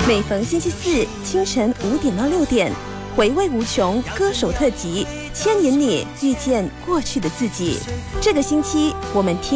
每逢星期四清晨5点到6点，回味无穷歌手特辑，牵引你遇见过去的自己。这个星期我们听